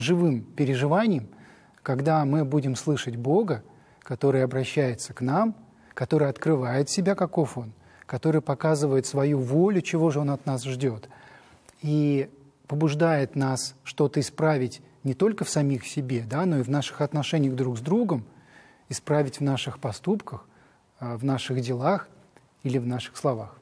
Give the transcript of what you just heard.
живым переживанием, когда мы будем слышать Бога, который обращается к нам, который открывает себя, каков Он, который показывает свою волю, чего же Он от нас ждет, и побуждает нас что-то исправить не только в самих себе, да, но и в наших отношениях друг с другом, исправить в наших поступках, в наших делах или в наших словах.